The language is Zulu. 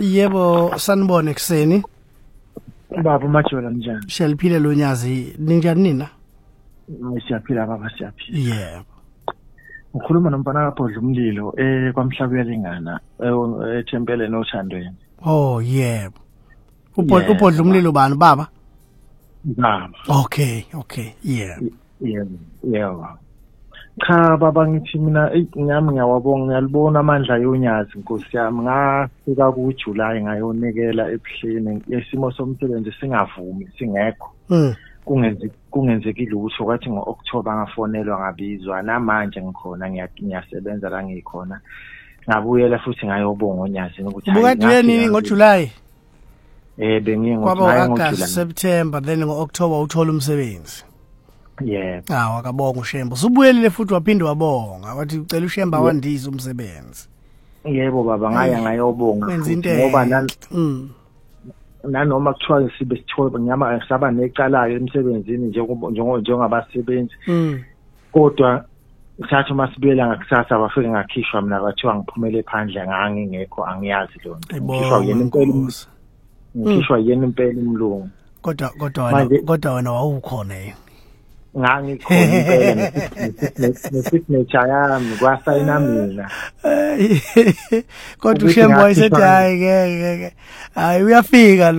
Yebo sanibona ekseni. Baba Majola njani? Sheliphile lo nyazi ninjani nina? Siyaphila baba siyaphila. Yebo. Ukhuluma nomfana kaBhodla umlilo kwaMhlaku yalingana eThempele noThandweni. Oh yebo. Ubhodla umlilo bani baba? Baba. Okay, yeah. Yebo. Cha baba ngithi mina ngiyami ngiyawabonga ngiyalibona amandla yonyazi Nkosi yami ngafika kuJuly ngayonekela ebuhleni isimo somsebenzi singavumi singekho. Kungenzeki lutho kwathi ngoOctober ngafonelwa ngabizwa namanje ngikhona ngiyasebenza la ngikhona ngabuyela futhi ngayobonga onyazi ukuthi hayi nini ngoJuly bengiye ngoJuly September then ngoOctober uthola umsebenzi. Yeah. Akabonga uShemba. Usubuyelile futhi waphinde wabonga. Wathi ucela uShemba wandise umsebenzi. Yebo baba ngayobonga ngoba nanoma kuthiwa sibe sithola ngiyama ngisaba necalayo emsebenzini njengabasebenzi. Kodwa ngisathi masibuyela ngakusasa bafike ngakhishwa mina bathiwa ngiphumele phandle ngangingekho angiyazi lo nto. Ngishwa yena impela ngishwa yena impela umlungu. Kodwa wena wawukhona yini? Ngangikhona impela nesignature yami kwasayina mina. Kodwa uShemba wayesethi hayi uyafika